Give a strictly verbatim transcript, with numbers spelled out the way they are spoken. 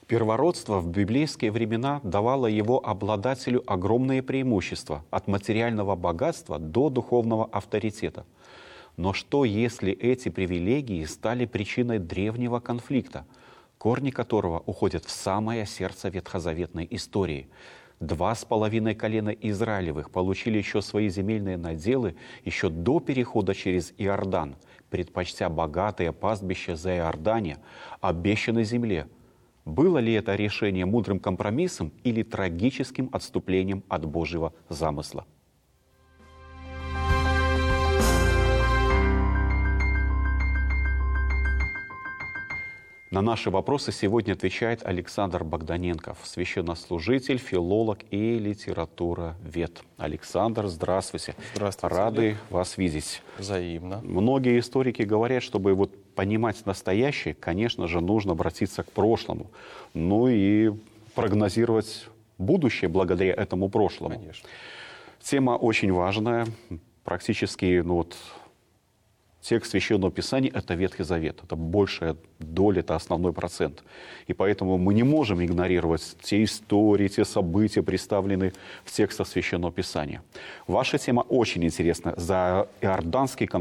Первородство в библейские времена давало его обладателю огромные преимущества от материального богатства до духовного авторитета. Но что, если эти привилегии стали причиной древнего конфликта, корни которого уходят в самое сердце ветхозаветной истории? Два с половиной колена Израилевых получили еще свои земельные наделы еще до перехода через Иордан, предпочтя богатые пастбища за Иордане обещанной земле. Было ли это решение мудрым компромиссом или трагическим отступлением от Божьего замысла? На наши вопросы сегодня отвечает Александр Богданенков, священнослужитель, филолог и литературовед. Александр, здравствуйте. Здравствуйте. Рады вас видеть. Взаимно. Многие историки говорят, чтобы вот понимать настоящее, конечно же, нужно обратиться к прошлому. Ну и прогнозировать будущее благодаря этому прошлому. Конечно. Тема очень важная. Практически, ну вот, текст Священного Писания – это Ветхий Завет. Это большая доля, это основной процент. И поэтому мы не можем игнорировать те истории, те события, представленные в текстах Священного Писания. Ваша тема очень интересна. За иорданский конфликт